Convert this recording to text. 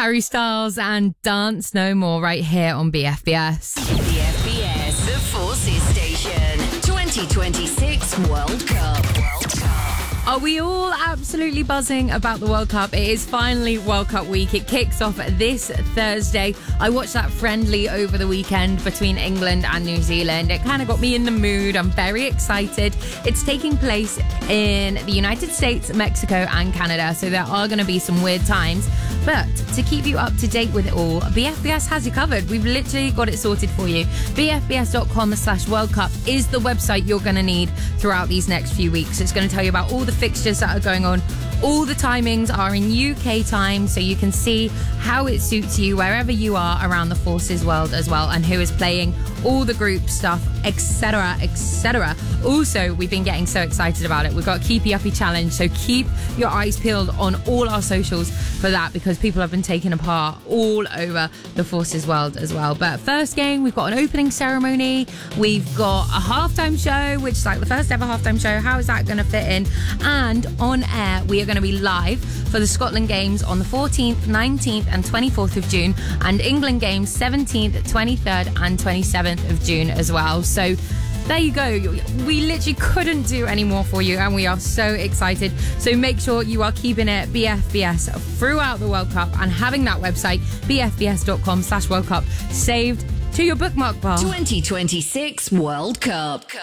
Harry Styles and Dance No More right here on BFBS. BFBS, the Forces Station. 2026 World Cup. Are we all absolutely buzzing about the World Cup? It is finally World Cup week. It kicks off this Thursday. I watched that friendly over the weekend between England and New Zealand. It kind of got me in the mood. I'm very excited. It's taking place in the United States, Mexico and Canada, so there are going to be some weird times. But to keep you up to date with it all, BFBS has you covered. We've literally got it sorted for you. BFBS.com/World Cup is the website you're going to need throughout these next few weeks. It's going to tell you about all the fixtures that are going on. All the timings are in UK time, so you can see how it suits you wherever you are around the Forces world as well, and who is playing, all the group stuff, etc, etc. Also, we've been getting so excited about it. We've got Keepy Uppy Challenge, so keep your eyes peeled on all our socials for that, because people have been taking a part all over the Forces world as well. But first game, we've got an opening ceremony, we've got a halftime show, which is like the first ever halftime show. How is that going to fit in? And on air, we are going to be live for the Scotland games on the 14th, 19th and 24th of June, and England games 17th, 23rd and 27th of June as well. So there you go. We literally couldn't do any more for you, and we are so excited. So make sure you are keeping it BFBS throughout the World Cup and having that website, bfbs.com/World Cup, saved to your bookmark bar. 2026 World Cup.